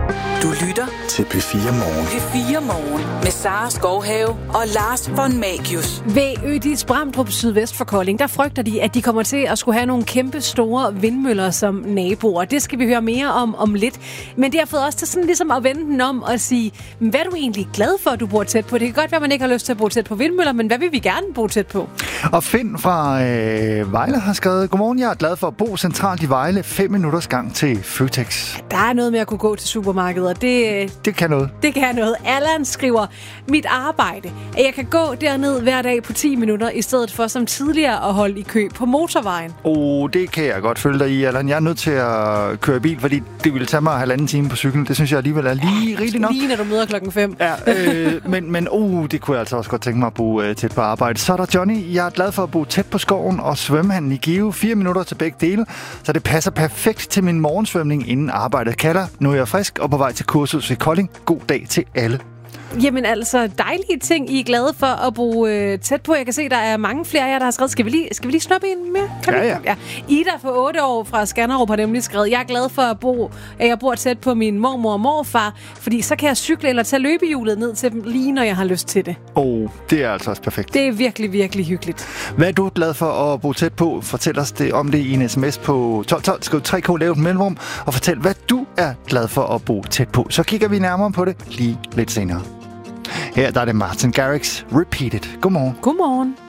Du lytter til P4 Morgen. P4 Morgen med Sara Skovhave og Lars von Magius. Ved Ødis Bramdrup sydvest for Kolding, der frygter de, at de kommer til at skulle have nogle kæmpe store vindmøller som naboer. Det skal vi høre mere om lidt. Men det har fået os til sådan ligesom at vende den om og sige, hvad er du egentlig glad for, at du bor tæt på? Det kan godt være, at man ikke har lyst til at bo tæt på vindmøller, men hvad vil vi gerne bo tæt på? Og Finn fra Vejle har skrevet, godmorgen, jeg er glad for at bo centralt i Vejle. 5 minutters gang til Føtex. Der er noget med at kunne gå til supermarkedet, og det kan noget. Det kan noget. Allan skriver, mit arbejde, at jeg kan gå derned hver dag på 10 minutter, i stedet for som tidligere at holde i kø på motorvejen. Det kan jeg godt følge dig i, Allan. Jeg er nødt til at køre bil, fordi det ville tage mig 1,5 time på cyklen. Det synes jeg alligevel er lige rigeligt nok. Lige når du møder 5:00. Ja, men det kunne jeg altså også godt tænke mig at bo tæt på arbejde. Så er der Johnny. Jeg er glad for at bo tæt på skoven og svømmehallen i Give. 4 minutter til begge dele, så det passer perfekt til min morgensvømning, inden arbejdet kalder. Nu er jeg frisk og på vej til kursus i Kolding. God dag til alle. Jamen altså, dejlige ting, I er glade for at bo tæt på. Jeg kan se, der er mange flere af jer, der har skrevet. Skal vi lige snuppe en mere? Ja. Ida for 8 år fra Skanderup har nemlig skrevet, jeg er glad for at jeg bor tæt på min mormor og morfar, fordi så kan jeg cykle eller tage løbehjulet ned til dem, lige når jeg har lyst til det. Det er altså også perfekt. Det er virkelig, virkelig hyggeligt. Hvad er du glad for at bo tæt på? Fortæl os det om det i en sms på 1212. Skriv 3K, lav et mellemrum, og fortæl, hvad du er glad for at bo tæt på. Så kigger vi nærmere på det lige lidt senere. Her der er det Martin Garrix, Repeat It. Godmorgen. Godmorgen.